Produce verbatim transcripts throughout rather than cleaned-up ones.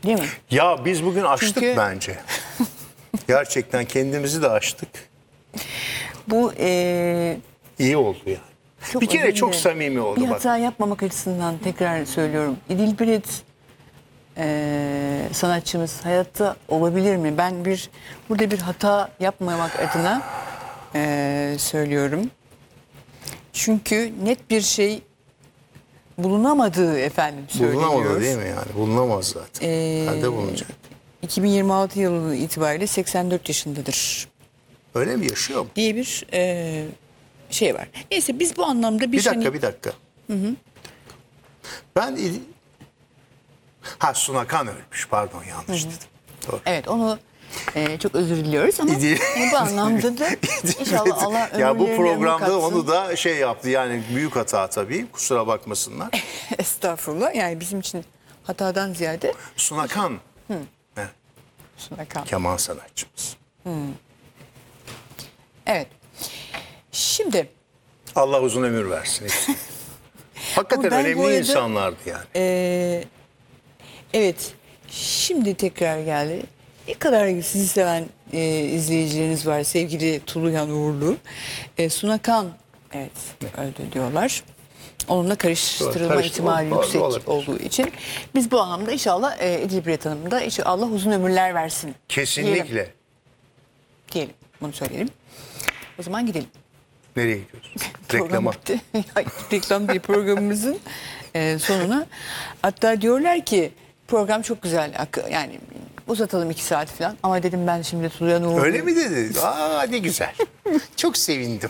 Değil mi? Ya biz bugün açtık Çünkü... bence. Gerçekten kendimizi de açtık. Bu e... iyi oldu yani. Çok bir kere çok dilerim. samimi oldu. Bir bak. hata yapmamak açısından tekrar söylüyorum. İdil Biret e, sanatçımız hayatta olabilir mi? Ben bir burada bir hata yapmamak adına e, söylüyorum. Çünkü net bir şey bulunamadığı efendim söyleniyor. Bulunamadı değil mi yani? Bulunamaz zaten. Ee, Nerede bulunacak? iki bin yirmi altı yılı itibariyle seksen dört yaşındadır Öyle mi yaşıyor mu? diye bir e, şey var. Neyse biz bu anlamda bir, Bir dakika hani... bir dakika. Hı hı. Ben il... ha Sunakan ölmüş pardon yanlış dedim. Doğru. Evet onu e, çok özür diliyoruz ama İdil... yani bu anlamda da inşallah Allah ömürlerine ya bu ömür programda katsın. onu da şey yaptı yani büyük hata tabii kusura bakmasınlar. Estağfurullah yani bizim için hatadan ziyade. Sunakan. Hı. Ne? Sunakan. Keman sanatçımız. Hı. Evet. Şimdi. Allah uzun ömür versin. Hakikaten önemli arada, insanlardı yani. E, evet. Şimdi tekrar geldi. Ne kadar sizi seven e, izleyicileriniz var sevgili Tuluyan Uğurlu. E, Sunakan evet öldü diyorlar. Onunla karıştırılma Karıştı, ihtimali o, yüksek olabilir. olduğu için biz bu anlamda inşallah e, İdil Biret Hanım da inşallah Allah uzun ömürler versin. Kesinlikle. Diyelim. diyelim. Bunu söyleyelim. O zaman gidelim. Nereye gidiyoruz? Reklama. Reklam değil programımızın e, sonuna. Hatta diyorlar ki program çok güzel. Yani uzatalım iki saat falan. Ama dedim ben şimdi Tuluyan Uğurlu. Öyle mi dedi? Aa ne güzel. Çok sevindim.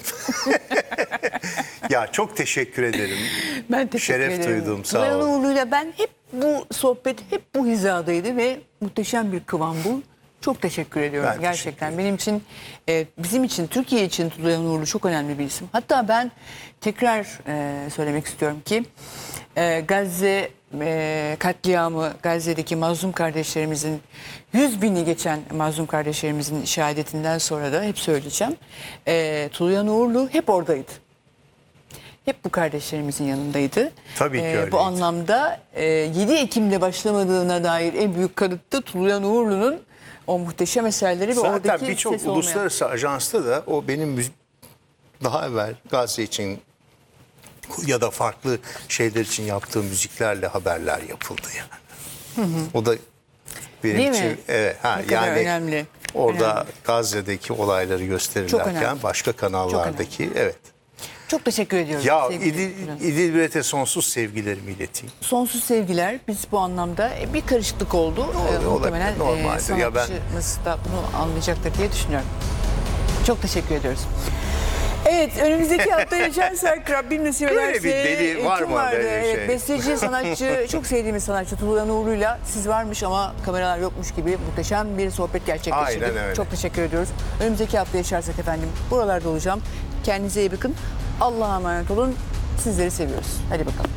Ya çok teşekkür ederim. Ben teşekkür Şeref ederim. duydum sağ Tuluyan olun. Uğurlu'yla ben hep bu sohbet hep bu hizadaydı ve muhteşem bir kıvam bu. Çok teşekkür ediyorum Ben gerçekten. teşekkür Benim için, e, bizim için, Türkiye için Tuluyan Uğurlu çok önemli bir isim. Hatta ben tekrar e, söylemek istiyorum ki e, Gazze e, katliamı, Gazze'deki mazlum kardeşlerimizin, yüz bini geçen mazlum kardeşlerimizin şehadetinden sonra da hep söyleyeceğim. E, Tuluyan Uğurlu hep oradaydı. Hep bu kardeşlerimizin yanındaydı. Tabii ki ee, öyleydi. Bu anlamda e, yedi Ekim'de başlamadığına dair en büyük kanıt da Tuluyan Uğurlu'nun o muhteşem eserleri ve Zaten oradaki birçok ses olmayan. uluslararası ajansta da o benim müzik daha evvel Gazze için ya da farklı şeyler için yaptığım müziklerle haberler yapıldı yani. Hı hı. O da benim Değil için mi? evet ha Ne kadar yani önemli. orada Önemli. Gazze'deki olayları Çok gösterirlerken önemli. başka kanallardaki evet. Çok teşekkür ediyorum. Ya sevgili İdil, Tuluyan. İdil Biret'e sonsuz sevgilerimi ileteyim. Sonsuz sevgiler. Biz bu anlamda e, bir karışıklık oldu. Olabilir, Ee, muhtemelen e, normaldir. Ya ben- sanatçımız da bunu anlayacaktır diye düşünüyorum. Çok teşekkür ediyoruz. Evet, önümüzdeki hafta yaşarsak Rabbim nasip Böyle ederse. bir deli e, var kim mı vardı? böyle Evet, şey? besteci, sanatçı, çok sevdiğimiz sanatçı Tuluyan Uğurlu'yla siz varmış ama kameralar yokmuş gibi muhteşem bir sohbet gerçekleştirdik. Aynen öyle. Çok teşekkür ediyoruz. Önümüzdeki hafta yaşarsak efendim buralarda olacağım. Kendinize iyi bakın. Allah'a emanet olun. Sizleri seviyoruz. Hadi bakalım.